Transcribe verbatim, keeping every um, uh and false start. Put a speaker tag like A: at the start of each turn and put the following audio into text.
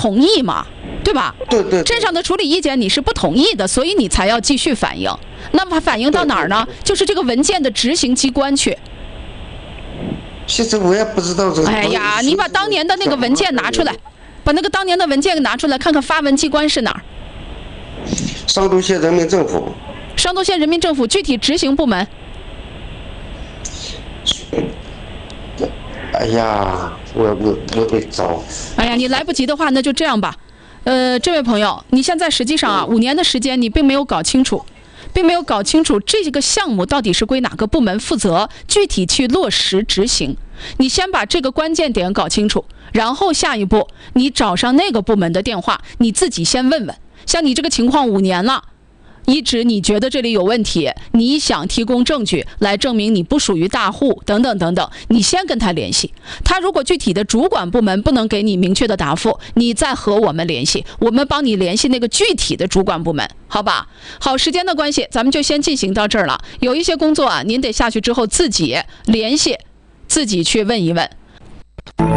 A: 同意嘛，对吧？
B: 对对。
A: 镇上的处理意见你是不同意的，所以你才要继续反映。那么反映到哪儿呢？就是这个文件的执行机关去。
B: 其实我也不知道这个。
A: 哎呀，你把当年的那个文件拿出来，把那个当年的文件拿出来，看看发文机关是哪儿？
B: 商都县人民政府。
A: 商都县人民政府具体执行部门。
B: 哎呀，我我我得找。
A: 哎呀，你来不及的话，那就这样吧。呃，这位朋友，你现在实际上啊，五年的时间你并没有搞清楚，并没有搞清楚这个项目到底是归哪个部门负责，具体去落实执行。你先把这个关键点搞清楚，然后下一步你找上那个部门的电话，你自己先问问。像你这个情况五年了。一直你觉得这里有问题，你想提供证据来证明你不属于大户等等等等，你先跟他联系。他如果具体的主管部门不能给你明确的答复，你再和我们联系，我们帮你联系那个具体的主管部门，好吧？好，时间的关系，咱们就先进行到这儿了。有一些工作啊，您得下去之后自己联系，自己去问一问。